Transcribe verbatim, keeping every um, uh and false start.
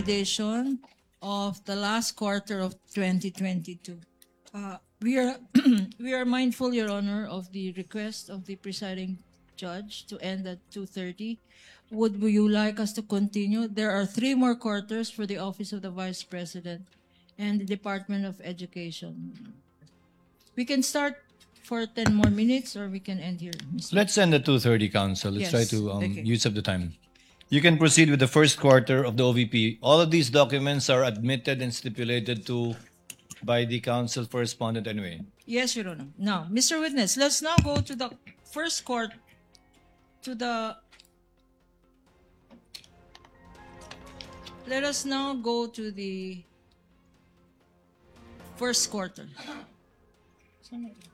consolidation of the last quarter of twenty twenty-two. Uh, we are we are mindful, Your Honor, of the request of the presiding judge to end at two thirty. Would you like us to continue? There are three more quarters for the Office of the Vice President and the Department of Education. We can start for ten more minutes, or we can end here, Mister Let's end at two thirty, Council. Let's Yes, try to um, okay. use up the time. You can proceed with the first quarter of the O V P. All of these documents are admitted and stipulated to by the Council for Respondent anyway. Yes, Your Honor. Now, Mister Witness, let's now go to the first court, to the... Let us now go to the first quarter. Saan na-